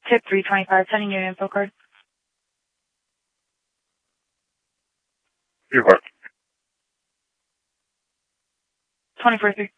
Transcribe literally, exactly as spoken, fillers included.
Tip three twenty-five, sending you an info card. Your card. twenty-four three.